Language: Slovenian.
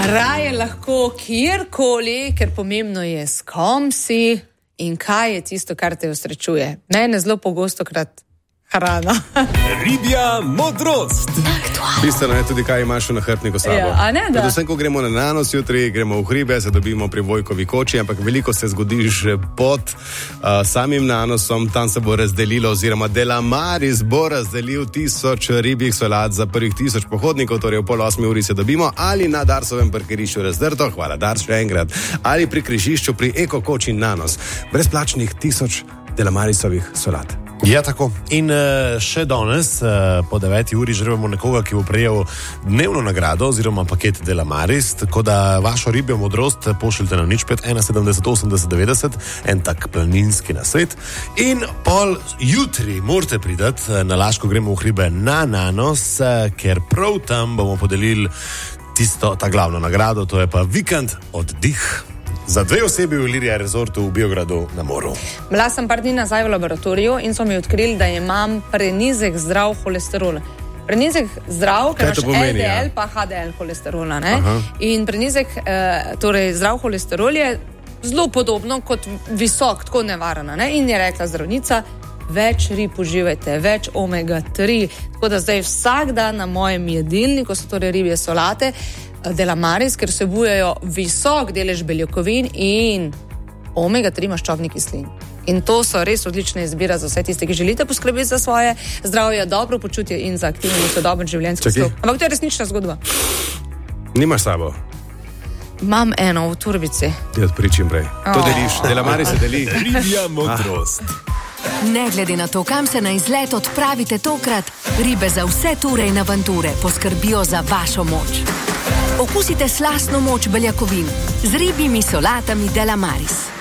Raje lahko kjerkoli, ker pomembno je, s kom si in kaj je tisto, kar te osrečuje. Mene zelo pogosto krat hrana. Ribja modrost. Bistveno je tudi, kaj imaš v nahrbtniku sabo. Ja, a ne, da? Predvsem, ko gremo na Nanos jutri, gremo v hribe, se dobimo pri Vojkovi koči, ampak veliko se zgodi že pod samim Nanosom, tam se bo razdelilo, oziroma Delamaris bo razdelil 1000 ribjih solat za prvih 1000 pohodnikov, torej v 7:30 se dobimo, ali na Darsovem parkirišču Razdrto, hvala Dars še enkrat, ali pri križišču pri Eko koči Nanos. Brezplačnih 1000 Delamarisovih solat. Ja, tako. In še danes po 9. uri žrebamo nekoga, ki bo prejel dnevno nagrado oziroma paket Delamaris, tako da vašo ribjo modrost pošljite na 051 70 80 90, en tak planinski nasvet. In pol jutri morate priti na Laško, gremo v hribe na Nanos, ker prav tam bomo podelili ta glavno nagrado, to je pa vikend oddih za 2 osebi v Ilirija Resortu v Biogradu na moru. Bila sem par dni nazaj v laboratoriju in so mi odkrili, da imam prenizek zdrav holesterol. Prenizek zdrav, ker imaš LDL pa HDL holesterola. In prenizek, torej zdrav holesterol je zelo podobno kot visok, tako nevarana. In je rekla zdravnica, več rib uživajte, več omega 3. Tako da zdaj vsak dan na mojem jedilniku so torej ribje solate Delamaris, ker vsebujejo visok delež beljakovin in omega 3 maščobnih kislin. In to so res odlične izbire za vse tiste, ki želite poskrbeti za svoje zdravje, dobro počutje in za aktivno in sodoben življenjski slog. Ampak to je resnična zgodba. Nimaš sabo? Imam eno v turbici. Ti odpričim prej. To deliš, Delamaris se deli. Ribja modrost. Ne glede na to, kam se na izlet odpravite tokrat, ribe za vse ture in avanture poskrbijo za vašo moč. Okusite slastno moč beljakovin z ribjimi solatami Delamaris.